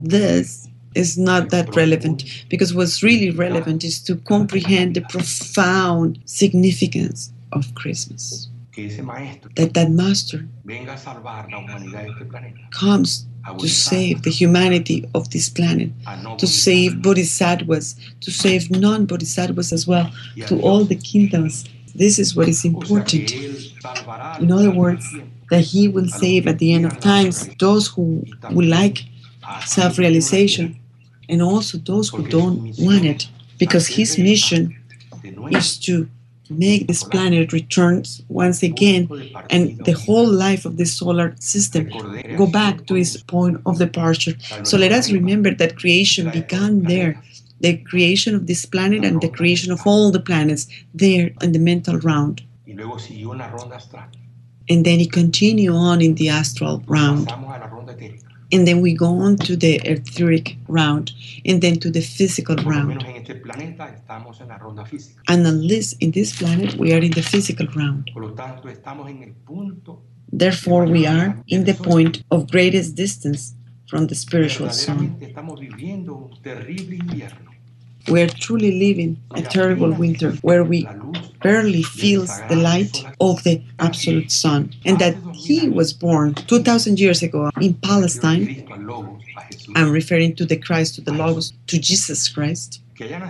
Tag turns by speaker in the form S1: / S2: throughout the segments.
S1: This is not that relevant, because what's really relevant is to comprehend the profound significance of Christmas. That master comes to save the humanity of this planet, to save bodhisattvas, to save non-bodhisattvas as well, to all the kingdoms. This is what is important. In other words, that he will save at the end of times those who would like self-realization, and also those who don't want it, because his mission is to make this planet return once again, and the whole life of the solar system go back to its point of departure. So let us remember that creation began there, the creation of this planet and the creation of all the planets there in the mental round. And then it continued on in the astral round. And then we go on to the etheric round, and then to the physical round. And at least in this planet, we are in the physical round. Therefore, we are in the point of greatest distance from the spiritual sun. We are truly living a terrible winter where we barely feel the light of the absolute sun, and that he was born 2,000 years ago in Palestine. I'm referring to the Christ, to the Logos, to Jesus Christ.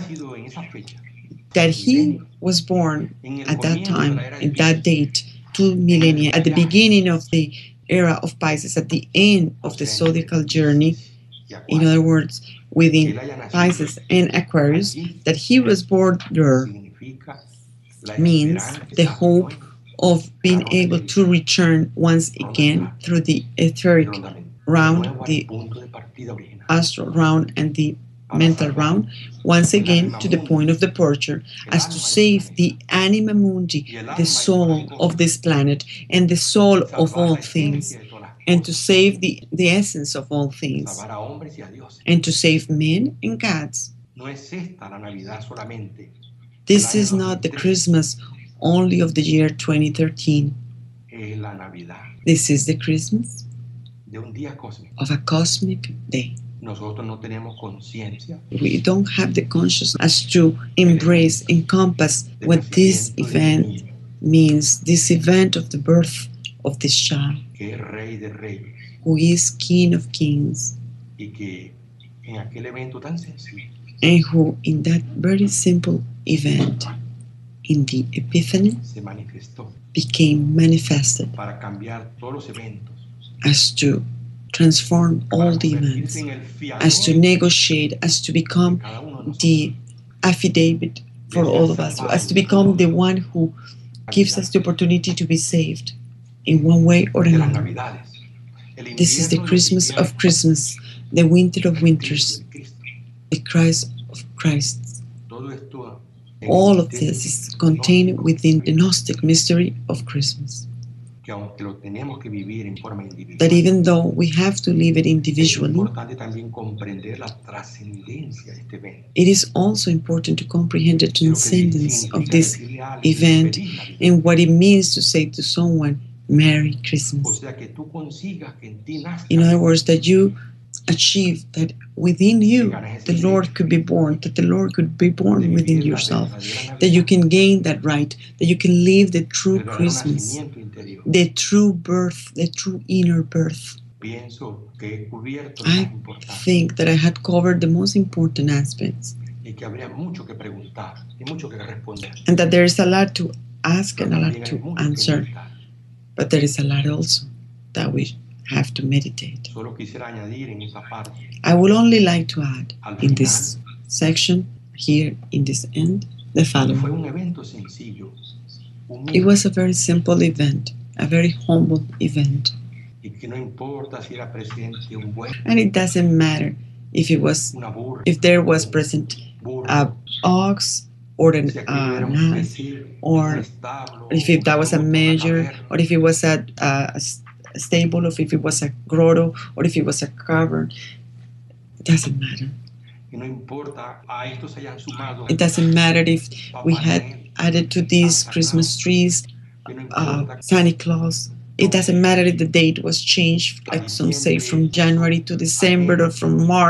S1: That he was born at that time, in that date, 2 millennia, at the beginning of the era of Pisces, at the end of the zodiacal journey. In other words, within Pisces and Aquarius, that he was born there means the hope of being able to return once again through the etheric round, the astral round, and the mental round, once again to the point of departure, as to save the anima mundi, the soul of this planet and the soul of all things, and to save the essence of all things, and to save men and gods. This is not the Christmas only of the year 2013. This is the Christmas of a cosmic day. We don't have the consciousness as to embrace, encompass what this event means, this event of the birth of this child, who is King of Kings, and who in that very simple event, in the Epiphany, became manifested as to transform all the events, as to negotiate, as to become the affidavit for all of us, as to become the one who gives us the opportunity to be saved in one way or another. This is the Christmas of Christmas, the winter of winters, the Christ of Christs. All of this is contained within the Gnostic mystery of Christmas. That even though we have to live it individually, it is also important to comprehend the transcendence of this event and what it means to say to someone, Merry Christmas. In other words, that you achieve that within you the Lord could be born, that the Lord could be born within yourself, that you can gain that right, that you can live the true Christmas, the true birth, the true inner birth. I think that I had covered the most important aspects, and that there is a lot to ask and a lot to answer, but there is a lot also that we have to meditate. I would only like to add in this section, here in this end, the following. It was a very simple event, a very humble event. And it doesn't matter if there was present an ox or an ass, or if that was a manger, or if it was a stable, or if it was a grotto, or if it was a cavern. It doesn't matter. It doesn't matter if we had added to these Christmas trees Santa Claus. it doesn't matter if the date was changed, like some say from January to December or from March